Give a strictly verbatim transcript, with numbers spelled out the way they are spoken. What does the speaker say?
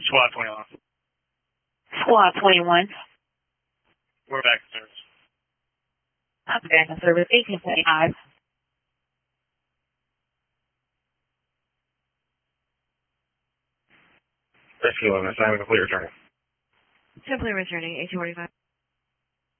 SWAT twenty-one. SWAT twenty-one. We're back to service. Back in service eighteen seventy-five. Rescue eleven, assignment complete returning. Simply returning eighteen forty-five.